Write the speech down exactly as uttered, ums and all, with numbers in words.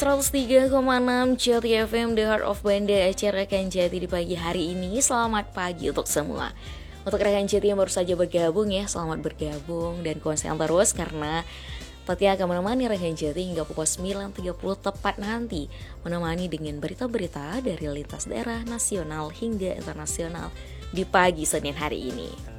seratus tiga koma enam Jati F M, The Heart of Banda, acara Rekan Jati di pagi hari ini. Selamat pagi untuk semua. Untuk Rekan Jati yang baru saja bergabung ya, selamat bergabung dan konsisten terus karena Tati akan menemani Rekan Jati hingga pukul sembilan tiga puluh tepat nanti, menemani dengan berita-berita dari lintas daerah nasional hingga internasional di pagi Senin hari ini.